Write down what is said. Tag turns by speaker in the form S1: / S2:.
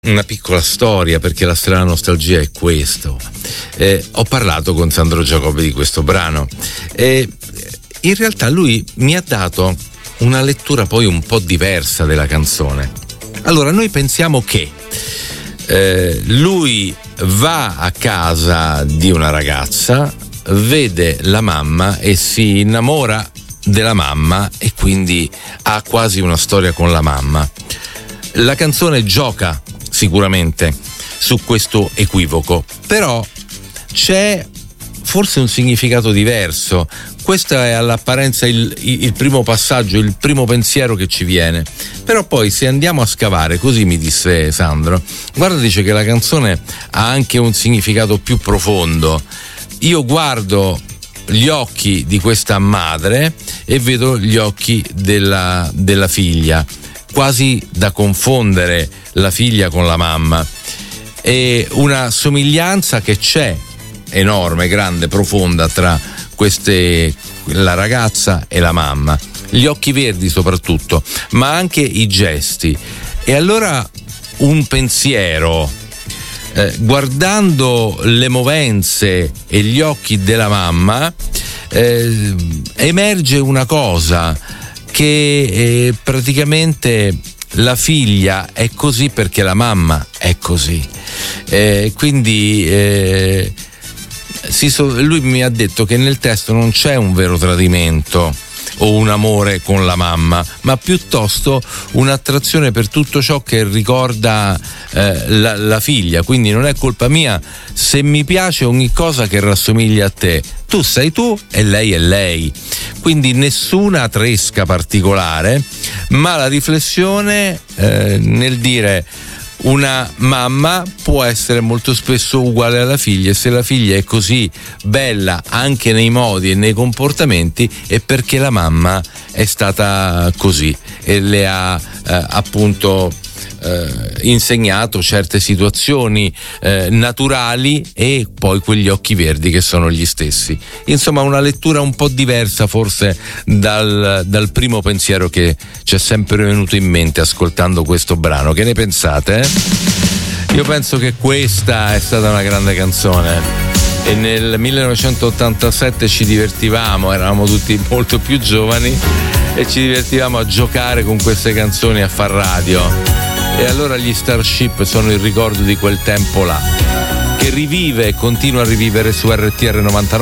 S1: una piccola storia, perché la strana nostalgia è questo. Ho parlato con Sandro Giacobbe di questo brano e in realtà lui mi ha dato una lettura poi un po' diversa della canzone. Allora, noi pensiamo che lui va a casa di una ragazza, vede la mamma e si innamora della mamma e quindi ha quasi una storia con la mamma. La canzone gioca sicuramente su questo equivoco, però c'è forse un significato diverso. Questo è all'apparenza il primo passaggio, il primo pensiero che ci viene, però poi se andiamo a scavare, così mi disse Sandro, guarda, dice che la canzone ha anche un significato più profondo. Io guardo gli occhi di questa madre e vedo gli occhi della figlia, quasi da confondere la figlia con la mamma, e una somiglianza che c'è enorme, grande, profonda tra la ragazza e la mamma, gli occhi verdi soprattutto, ma anche i gesti. E allora un pensiero, guardando le movenze e gli occhi della mamma, emerge una cosa, che praticamente la figlia è così perché la mamma è così. Quindi lui mi ha detto che nel testo non c'è un vero tradimento o un amore con la mamma, ma piuttosto un'attrazione per tutto ciò che ricorda la figlia. Quindi non è colpa mia se mi piace ogni cosa che rassomiglia a te. Tu sei tu e lei è lei. Quindi nessuna tresca particolare, ma la riflessione nel dire una mamma può essere molto spesso uguale alla figlia, e se la figlia è così bella anche nei modi e nei comportamenti è perché la mamma è stata così e le ha appunto insegnato certe situazioni naturali, e poi quegli occhi verdi che sono gli stessi. Insomma, una lettura un po' diversa forse dal primo pensiero che ci è sempre venuto in mente ascoltando questo brano. Che ne pensate? Io penso che questa è stata una grande canzone e nel 1987 ci divertivamo, eravamo tutti molto più giovani e ci divertivamo a giocare con queste canzoni a far radio. E allora gli Starship sono il ricordo di quel tempo là, che rivive e continua a rivivere su RTR 99.